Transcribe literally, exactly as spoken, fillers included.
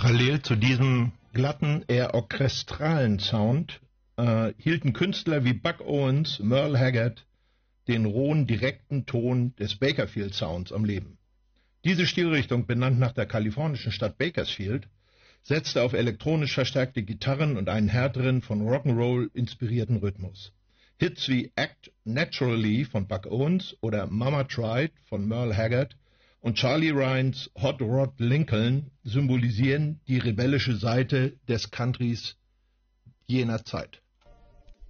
Parallel zu diesem glatten, eher orchestralen Sound äh, hielten Künstler wie Buck Owens, Merle Haggard den rohen, direkten Ton des Bakersfield Sounds am Leben. Diese Stilrichtung, benannt nach der kalifornischen Stadt Bakersfield, setzte auf elektronisch verstärkte Gitarren und einen härteren, von Rock'n'Roll inspirierten Rhythmus. Hits wie Act Naturally von Buck Owens oder Mama Tried von Merle Haggard und Charlie Ryans Hot Rod Lincoln symbolisieren die rebellische Seite des Countrys jener Zeit.